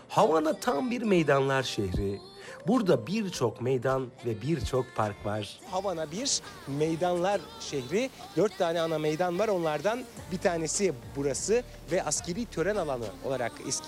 Havana tam bir meydanlar şehri. Burada birçok meydan ve birçok park var. Havana bir meydanlar şehri. 4 tane ana meydan var. Onlardan bir tanesi burası ve askeri tören alanı olarak eski